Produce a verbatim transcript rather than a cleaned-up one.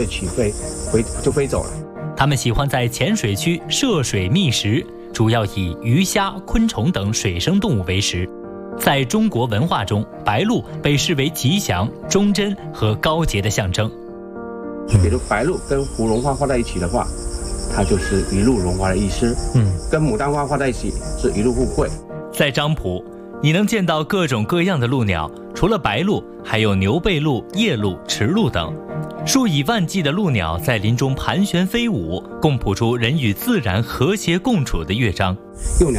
起飞，飞就飞走了。 它们喜欢在浅水区涉水觅食，主要以鱼虾、昆虫等水生动物为食。在中国文化中，白鹭被视为吉祥、忠贞和高洁的象征。 比如白鹭跟芙蓉花画在一起的话，它就是一路荣华的意思。嗯，跟牡丹花画在一起是一路富贵。 在漳浦，你能见到各种各样的鹭鸟，除了白鹭，还有牛背鹭、夜鹭、池鹭等。数以万计的鹭鸟在林中盘旋飞舞，共谱出人与自然和谐共处的乐章。 幼鸟